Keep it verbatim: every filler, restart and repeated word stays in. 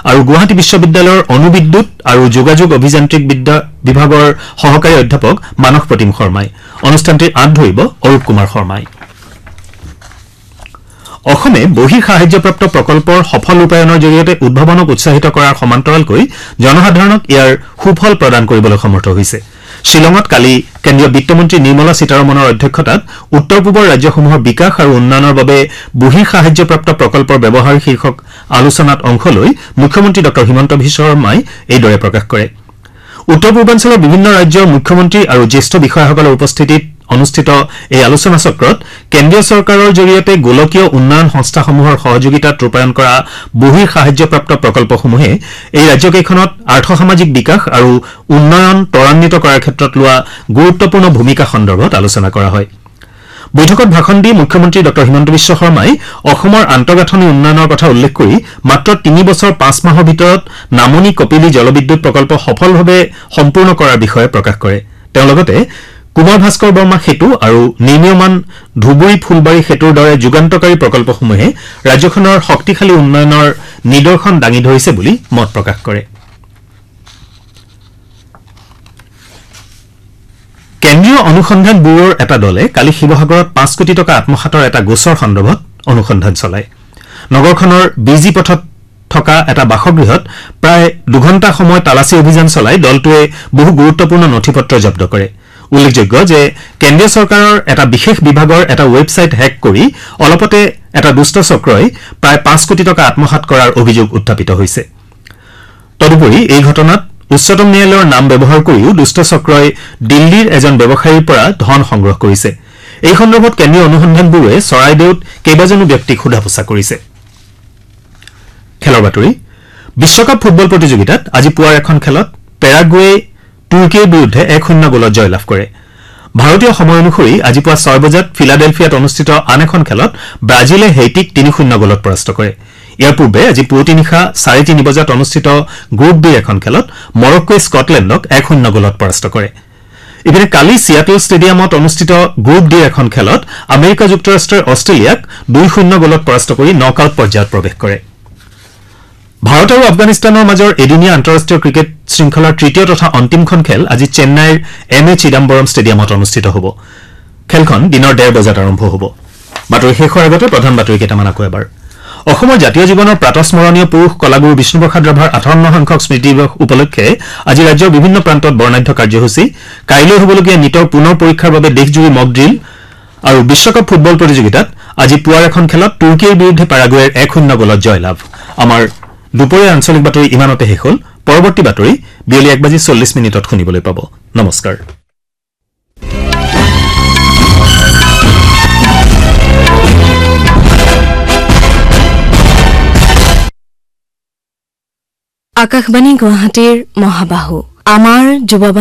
আৰু গুৱাহাটী বিশ্ববিদ্যালয়ৰ অনুবিদ্যুৎ আৰু যোগাযোগ অভিযান্ত্ৰিক বিদ্যা বিভাগৰ সহকাৰী অধ্যাপক মানস প্ৰতিম শৰ্মাই অনুষ্ঠানটিৰ আঁত ধৰিব অৰূপ কুমাৰ শৰ্মাই অসমে বহি সাহায্যপ্ৰাপ্ত প্ৰকল্পৰ সফল ৰূপায়ণৰ জৰিয়তে উদ্ভাৱনক উৎসাহিত কৰাৰ সমান্তৰালকৈ জনসাধাৰণক ইয়াৰ সুফল প্ৰদান কৰিবলৈ সমৰ্থ হৈছে শিলঙত কালি কেন্দ্ৰীয় বিত্তমন্ত্ৰী নিৰ্মলা সীতাৰমণৰ অধ্যক্ষতাত উত্তৰ পূবৰ ৰাজ্যসমূহৰ বিকাশ আৰু উন্নয়নৰ বাবে বহি সাহায্যপ্ৰাপ্ত প্ৰকল্পৰ ব্যৱহাৰ শীৰ্ষক আলোচনাত অংশ লৈ মুখ্যমন্ত্ৰী ড হিমন্ত বিশ্ব শৰ্মাই এইদৰে প্ৰকাশ কৰে উত্তৰ পূৰ্বাঞ্চলৰ বিভিন্ন ৰাজ্যৰ মুখ্যমন্ত্ৰী আৰু জ্যেষ্ঠ বিষয়াসকলৰ উপস্থিতিত অনুষ্ঠিত এই আলোচনা চক্ৰত কেন্দ্ৰীয় চৰকাৰৰ জৰিয়তে গোলকীয় উন্নয়ন সংস্থাসমূহৰ সহযোগিতাত ৰূপায়ণ কৰা বহি সাহায্যপ্ৰাপ্ত প্ৰকল্পসমূহে এই ৰাজ্যকেইখনত আৰ্থসামাজিক বিকাশ আৰু উন্নয়ন ত্বৰান্বিত কৰাৰ ক্ষেত্ৰত লোৱা গুৰুত্বপূৰ্ণ ভূমিকা সন্দৰ্ভত আলোচনা কৰা হয় বৈঠকত ভাষণ দি মুখ্যমন্ত্ৰী ড হিমন্ত বিশ্ব শৰ্মাই অসমৰ আন্তঃগাঁথনি উন্নয়নৰ কথা উল্লেখ কৰি মাত্ৰ তিনি বছৰ পাঁচ মাহৰ ভিতৰত নামনি কপিলী জলবিদ্যুৎ প্ৰকল্প সফলভাৱে সম্পূৰ্ণ কৰাৰ বিষয়ে প্ৰকাশ কৰে তেওঁ লগতে কুমাৰ ভাস্কৰ বৰ্মা সেতু আৰু নিৰ্মীয়মান ধুবুৰী ফুলবাৰী সেতুৰ দৰে যুগান্তকাৰী প্ৰকল্পসমূহে ৰাজ্যখনৰ শক্তিশালী উন্নয়নৰ নিদৰ্শন দাঙি ধৰিছে বুলি মত প্ৰকাশ কৰে কেন্দ্ৰীয় অনুসন্ধান ব্যুৰোৰ এটা দলে কালি শিৱসাগৰত পাঁচ কোটি টকা আত্মসাতৰ এটা গোচৰ সন্দৰ্ভত অনুসন্ধান চলায় নগৰখনৰ বিজি পথত থকা এটা বাসগৃহত প্ৰায় দুঘণ্টা সময় তালাচী অভিযান চলাই দলটোৱে বহু গুৰুত্বপূৰ্ণ নথিপত্ৰ জব্দ কৰে উল্লেখযোগ্য যে কেন্দ্ৰীয় চৰকাৰৰ এটা বিশেষ বিভাগৰ এটা ৱেবছাইট হেক কৰি অলপতে এটা দুষ্ট চক্ৰই প্ৰায় পাঁচ কোটি টকা আত্মসাত কৰাৰ অভিযোগ উত্থাপিত হৈছে তদুপৰি এই ঘটনাত উচ্চতম ন্যায়ালয়ৰ নাম ব্যৱহাৰ কৰিও দুষ্ট চক্ৰই দিল্লীৰ এজন ব্যৱসায়ীৰ পৰা ধন সংগ্ৰহ কৰিছে এই সন্দৰ্ভত কেন্দ্ৰীয় অনুসন্ধান ব্যুৰোৱে চৰাইদেউত কেইবাজনো ব্যক্তিক সোধা পোছা কৰিছে খেলৰ বাতৰি বিশ্বকাপ ফুটবল প্ৰতিযোগিতাত আজি পুৱাৰ এখন খেলত পেৰাগুৱে তুৰ্কীৰ বিৰুদ্ধে এক শূন্য গোলত জয়লাভ কৰে ভাৰতীয় সময় অনুসৰি আজি পুৱা ছয় বজাত ফিলাডেলফিয়াত অনুষ্ঠিত আন এখন খেলত ব্ৰাজিলে হেইটিক তিনি শূন্য গোলত পৰাস্ত কৰে ইয়াৰ পূৰ্বে আজি পুৱতি নিশা চাৰে তিনি বজাত অনুষ্ঠিত গ্ৰুপ বিৰ এখন খেলত মৰক্কোৱে স্কটলেণ্ডক এক শূন্য গোলত পৰাস্ত কৰে ইপিনে কালি সিয়াটল ষ্টেডিয়ামত অনুষ্ঠিত গ্ৰুপ ডিৰ এখন খেলত আমেৰিকা যুক্তৰাষ্ট্ৰই অষ্ট্ৰেলিয়াক দুই শূন্য গোলত পৰাস্ত কৰি নকআউট পৰ্যায়ত প্ৰৱেশ কৰে ভাৰত আৰু আফগানিস্তানৰ মাজৰ এদিনীয়া আন্তঃৰাষ্ট্ৰীয় ক্ৰিকেট শৃংখলাৰ তৃতীয় তথা অন্তিমখন খেল আজি চেন্নাইৰ এম এ চিদাম্বৰম ষ্টেডিয়ামত অনুষ্ঠিত হ'ব খেলখন দিনৰ ডেৰ বজাত আৰম্ভ হ'ব বাতৰি শেষৰ আগতে প্ৰধান বাতৰি কেইটামান আকৌ এবাৰ অসমৰ জাতীয় জীৱনৰ প্ৰাতস্মৰণীয় পুৰুষ কলাগুৰু বিষ্ণুপ্ৰসাদ ৰাভাৰ আঠাৱন্ন সংখ্যক স্মৃতি দিৱস উপলক্ষে আজি ৰাজ্যৰ বিভিন্ন প্ৰান্তত বৰ্ণাঢ্য কাৰ্যসূচী কাইলৈ হ'বলগীয়া নিটৰ পুনৰ পৰীক্ষাৰ বাবে দেশজুৰি মক ড্ৰিল আৰু বিশ্বকাপ ফুটবল প্ৰতিযোগিতাত আজি পুৱাৰ এখন খেলত তুৰ্কীৰ বিৰুদ্ধে পেৰাগুৱেৰ এক শূন্য গোলত জয়লাভ আমাৰ দুপৰীয়া আঞ্চলিক বাতৰি ইমানতে শেষ হ'ল পৰৱৰ্তী বাতৰি বিয়লি এক বাজি চল্লিছ মিনিটত শুনিবলৈ পাব নমস্কাৰ আকাশবাণী গুৱাহাটীৰ মহাবাহু আমাৰ যুৱ